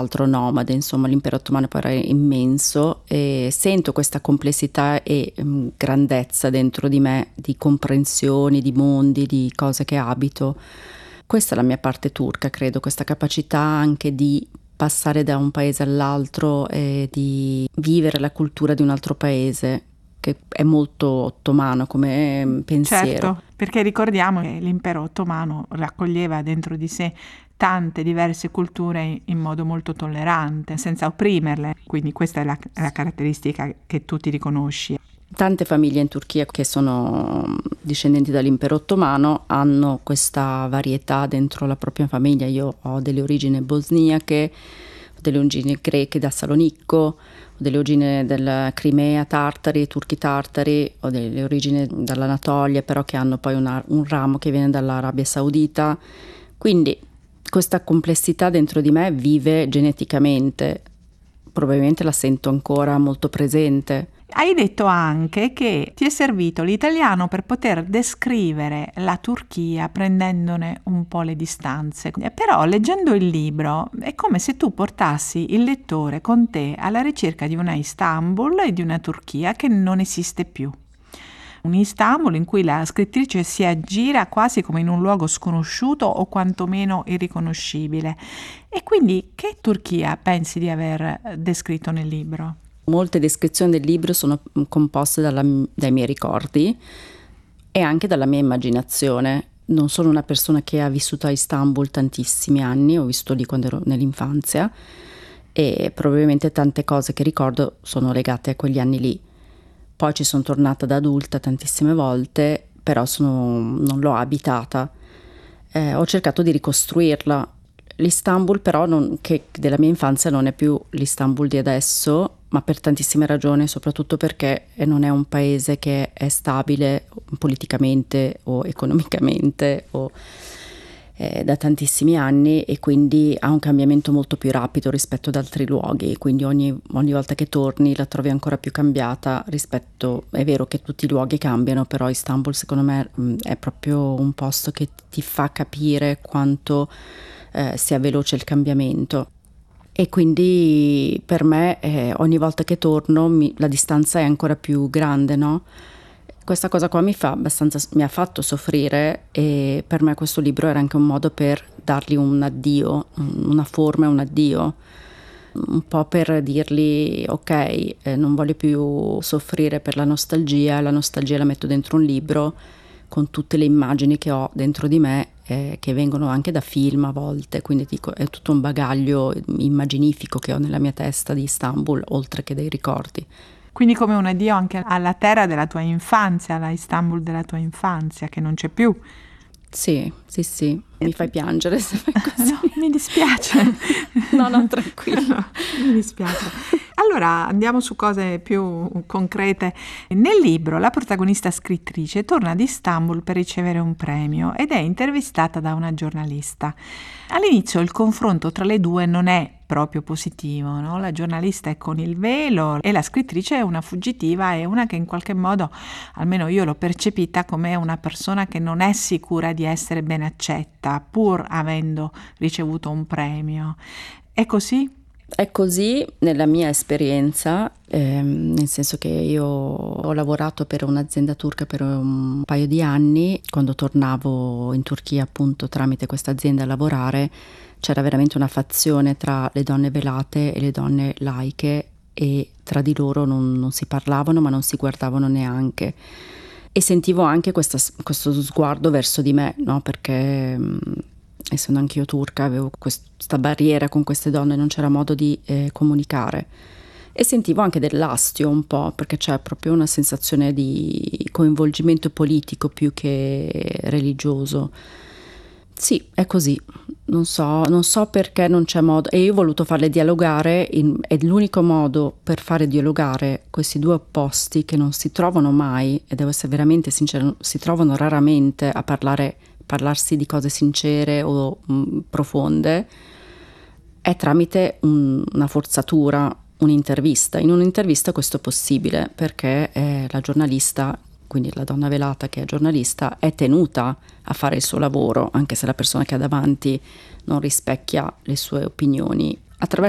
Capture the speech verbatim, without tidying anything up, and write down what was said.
l'altro nomade, insomma l'impero ottomano poi era immenso e sento questa complessità e mh, grandezza dentro di me, di comprensioni, di mondi, di cose che abito. Questa è la mia parte turca, credo, questa capacità anche di passare da un paese all'altro e di vivere la cultura di un altro paese, che è molto ottomano come pensiero. Certo, perché ricordiamo che l'impero ottomano raccoglieva dentro di sé tante diverse culture in modo molto tollerante, senza opprimerle, quindi questa è la, la caratteristica che tu ti riconosci. Tante famiglie in Turchia che sono discendenti dall'impero ottomano hanno questa varietà dentro la propria famiglia. Io ho delle origini bosniache, ho delle origini greche da Salonicco, ho delle origini della Crimea, tartari, turchi tartari, ho delle origini dall'Anatolia, però che hanno poi una, un ramo che viene dall'Arabia Saudita. Quindi questa complessità dentro di me vive geneticamente, probabilmente la sento ancora molto presente. Hai detto anche che ti è servito l'italiano per poter descrivere la Turchia prendendone un po' le distanze. Però leggendo il libro è come se tu portassi il lettore con te alla ricerca di una Istanbul e di una Turchia che non esiste più. Un Istanbul in cui la scrittrice si aggira quasi come in un luogo sconosciuto o quantomeno irriconoscibile. E quindi che Turchia pensi di aver descritto nel libro? Molte descrizioni del libro sono composte dalla, dai miei ricordi e anche dalla mia immaginazione. Non sono una persona che ha vissuto a Istanbul tantissimi anni, ho vissuto lì quando ero nell'infanzia e probabilmente tante cose che ricordo sono legate a quegli anni lì. Poi ci sono tornata da adulta tantissime volte, però sono, non l'ho abitata. Eh, ho cercato di ricostruirla. L'Istanbul però non, che della mia infanzia non è più l'Istanbul di adesso, ma per tantissime ragioni, soprattutto perché non è un paese che è stabile politicamente o economicamente o, eh, da tantissimi anni e quindi ha un cambiamento molto più rapido rispetto ad altri luoghi, quindi ogni, ogni volta che torni la trovi ancora più cambiata rispetto, è vero che tutti i luoghi cambiano, però Istanbul secondo me mh, è proprio un posto che ti fa capire quanto eh, sia veloce il cambiamento. E quindi per me eh, ogni volta che torno mi, la distanza è ancora più grande, no? Questa cosa qua mi fa abbastanza, mi ha fatto soffrire e per me questo libro era anche un modo per dargli un addio, una forma e un addio, un po' per dirgli ok, eh, non voglio più soffrire per la nostalgia, la nostalgia la metto dentro un libro con tutte le immagini che ho dentro di me, eh, che vengono anche da film a volte, quindi dico è tutto un bagaglio immaginifico che ho nella mia testa di Istanbul, oltre che dei ricordi. Quindi come un addio anche alla terra della tua infanzia, alla Istanbul della tua infanzia, che non c'è più. Sì, sì, sì, mi fai piangere se fai così. No, mi dispiace. No, no, tranquillo. No, mi dispiace. Allora andiamo su cose più concrete. Nel libro la protagonista scrittrice torna ad Istanbul per ricevere un premio ed è intervistata da una giornalista. All'inizio il confronto tra le due non è proprio positivo, no? La giornalista è con il velo e la scrittrice è una fuggitiva, è una che in qualche modo, almeno io l'ho percepita come una persona che non è sicura di essere ben accetta pur avendo ricevuto un premio. È così? È così nella mia esperienza, ehm, nel senso che io ho lavorato per un'azienda turca per un paio di anni. Quando tornavo in Turchia appunto tramite questa azienda a lavorare c'era veramente una fazione tra le donne velate e le donne laiche e tra di loro non, non si parlavano ma non si guardavano neanche. E sentivo anche questa, questo sguardo verso di me, no? Perché essendo anch'io turca avevo questa barriera con queste donne, non c'era modo di eh, comunicare e sentivo anche dell'astio un po', perché c'è proprio una sensazione di coinvolgimento politico più che religioso. Sì, è così, non so, non so perché non c'è modo, e io ho voluto farle dialogare in, è l'unico modo per fare dialogare questi due opposti che non si trovano mai, e devo essere veramente sincera, si trovano raramente a parlare parlarsi di cose sincere o mh, profonde, è tramite un, una forzatura, un'intervista. In un'intervista questo è possibile perché eh, la giornalista, quindi la donna velata che è giornalista, è tenuta a fare il suo lavoro, anche se la persona che ha davanti non rispecchia le sue opinioni. Attraverso